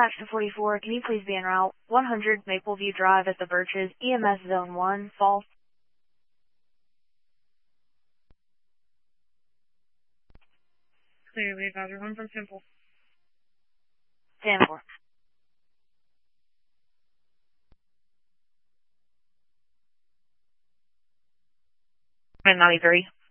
Dispatch to 44, can you please be en route? 100 Mapleview Drive at the Birches, EMS Zone 1, false. Clearly, advisor home from Temple. 10-4. And 93.